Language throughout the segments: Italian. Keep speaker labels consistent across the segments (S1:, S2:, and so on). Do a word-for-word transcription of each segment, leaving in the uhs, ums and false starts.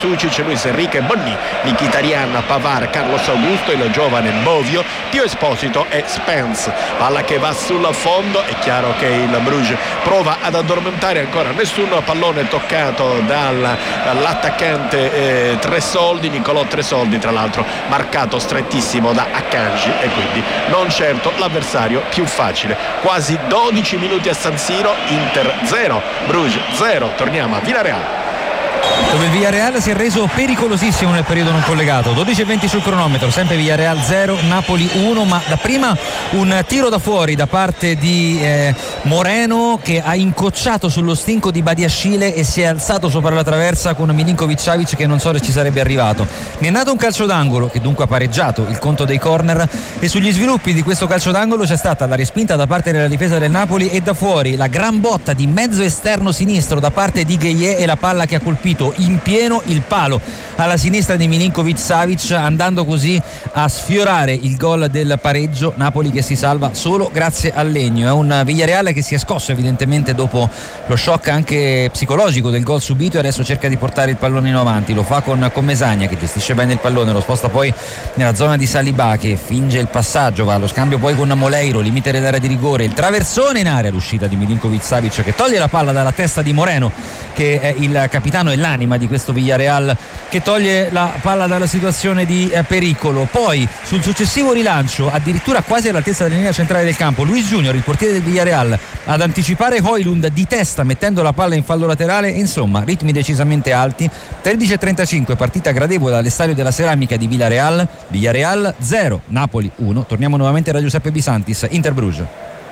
S1: Sucic, Luis Enrique, Bonni, Mkhitaryan, Pavard, Carlos Augusto, il giovane Bovio, Pio Esposito e Spence. Palla che va sul fondo, è chiaro che il Bruges prova ad addormentare ancora nessun pallone toccato dall'attaccante eh, Tresoldi, Nicolò Tresoldi, tra l'altro marcato strettissimo da Akanji, e quindi non certo l'avversario più facile. Quasi dodici minuti a San Siro, Inter zero, Bruges zero. Torniamo a Villareal,
S2: dove il Villarreal si è reso pericolosissimo nel periodo non collegato. Dodici e venti sul cronometro, sempre Villarreal zero, Napoli uno, ma da prima un tiro da fuori da parte di eh, Moreno, che ha incocciato sullo stinco di Badiashile e si è alzato sopra la traversa con Milinkovic-Savic, che non so se ci sarebbe arrivato. Ne è nato un calcio d'angolo che dunque ha pareggiato il conto dei corner, e sugli sviluppi di questo calcio d'angolo c'è stata la respinta da parte della difesa del Napoli, e da fuori la gran botta di mezzo esterno sinistro da parte di Gueye e la palla che ha colpito in pieno il palo alla sinistra di Milinkovic-Savic, andando così a sfiorare il gol del pareggio. Napoli che si salva solo grazie al legno. È un Villarreal che si è scosso evidentemente dopo lo shock anche psicologico del gol subito, e adesso cerca di portare il pallone in avanti. Lo fa con Commesagna, che gestisce bene il pallone, lo sposta poi nella zona di Saliba, che finge il passaggio, va allo scambio poi con Moleiro, limite dell'area di rigore, il traversone in area, l'uscita di Milinkovic-Savic che toglie la palla dalla testa di Moreno, che è il capitano e l'anima di questo Villarreal, che toglie la palla dalla situazione di eh, pericolo. Poi sul successivo rilancio, addirittura quasi all'altezza della linea centrale del campo, Luis Junior, il portiere del Villarreal, ad anticipare Højlund di testa mettendo la palla in fallo laterale. Insomma, ritmi decisamente alti. Tredici e trentacinque, partita gradevole all'Estadio della Ceramica di Villarreal. Villarreal zero, Napoli uno. Torniamo nuovamente da Giuseppe Bisantis, Inter Bruges.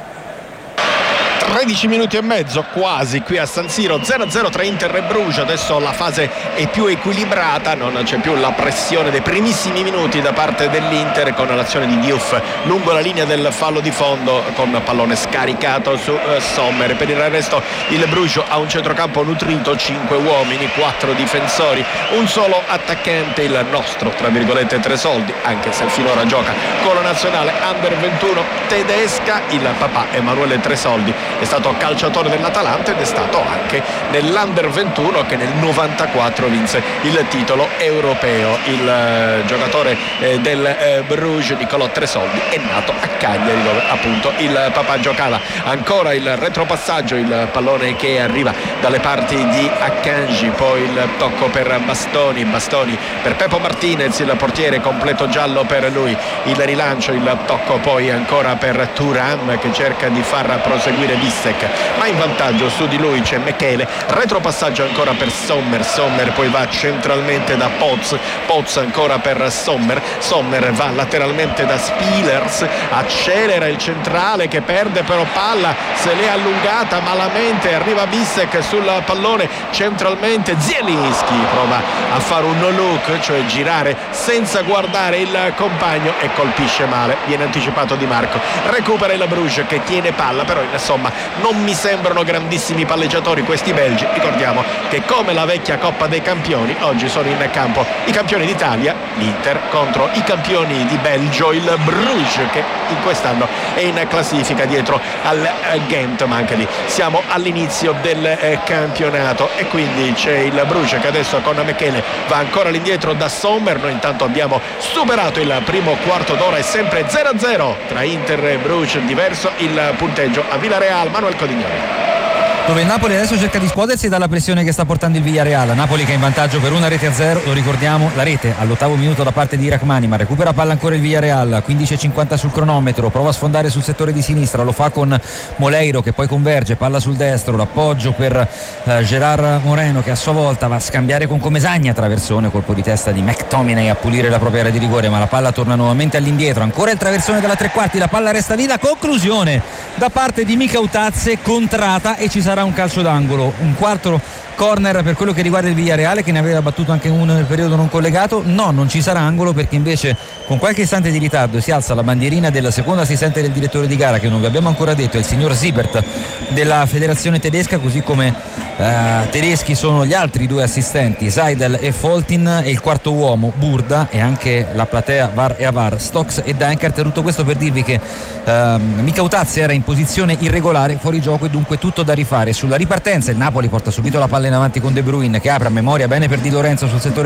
S1: tredici minuti e mezzo quasi qui a San Siro, zero a zero tra Inter e Bruges. Adesso la fase è più equilibrata, non c'è più la pressione dei primissimi minuti da parte dell'Inter, con l'azione di Diouf lungo la linea del fallo di fondo con pallone scaricato su uh, Sommer. Per il resto il Bruges ha un centrocampo nutrito, cinque uomini, quattro difensori, un solo attaccante, il nostro tra virgolette Tresoldi, anche se finora gioca con la nazionale under ventuno tedesca. Il papà Emanuele Tresoldi è stato calciatore dell'Atalanta ed è stato anche nell'Under ventuno che nel novantaquattro vinse il titolo europeo. Il eh, giocatore eh, del eh, Bruges, Nicolò Tresoldi, è nato a Cagliari, dove appunto il papà giocava. Ancora il retropassaggio, il pallone che arriva dalle parti di Akanji, poi il tocco per Bastoni, Bastoni per Pepo Martinez, il portiere, completo giallo per lui, il rilancio, il tocco poi ancora per Thuram, che cerca di far proseguire Bissek, ma in vantaggio su di lui c'è Mechele. Retropassaggio ancora per Sommer, Sommer poi va centralmente da Poz, Poz ancora per Sommer, Sommer va lateralmente da Spielers, accelera il centrale che perde però palla, se l'è allungata malamente, arriva Bissek sul pallone centralmente, Zielinski prova a fare un no look, cioè girare senza guardare il compagno, e colpisce male, viene anticipato Di Marco, recupera il Bruges che tiene palla, però insomma non mi sembrano grandissimi palleggiatori questi belgi. Ricordiamo che, come la vecchia Coppa dei Campioni, oggi sono in campo i campioni d'Italia, l'Inter, contro i campioni di Belgio, il Bruges, che in quest'anno è in classifica dietro al Ghent, ma anche lì siamo all'inizio del eh, campionato, e quindi c'è il Bruges che adesso con Mechele va ancora all'indietro da Sommer. Noi intanto abbiamo superato il primo quarto d'ora, è sempre zero a zero tra Inter e Bruges, diverso il punteggio a Villareal. Manuel Codignoli,
S2: dove il Napoli adesso cerca di scuotersi dalla pressione che sta portando il Villarreal. Napoli che è in vantaggio per una rete a zero, lo ricordiamo, la rete all'ottavo minuto da parte di Rachmani, ma recupera palla ancora il Villarreal. Quindici e cinquanta sul cronometro, prova a sfondare sul settore di sinistra, lo fa con Moleiro che poi converge, palla sul destro, l'appoggio per eh, Gerard Moreno, che a sua volta va a scambiare con Commesagna, traversone, colpo di testa di McTominay a pulire la propria area di rigore, ma la palla torna nuovamente all'indietro, ancora il traversone della tre quarti, la palla resta lì, la conclusione da parte di Mikautadze contrata, e ci sarà un calcio d'angolo, un quarto corner per quello che riguarda il Villarreal, che ne aveva battuto anche uno nel periodo non collegato. No, non ci sarà angolo, perché invece con qualche istante di ritardo si alza la bandierina del secondo assistente del direttore di gara, che non vi abbiamo ancora detto, è il signor Siebert della federazione tedesca, così come eh, tedeschi sono gli altri due assistenti, Seidel e Foltin, e il quarto uomo Burda, e anche la platea V A R e Avar, Stocks e Dankert. Tutto questo per dirvi che eh, Mikautadze era in posizione irregolare, fuori gioco, e dunque tutto da rifare. Sulla ripartenza il Napoli porta subito la palla in avanti con De Bruyne, che apre a memoria bene per Di Lorenzo sul settore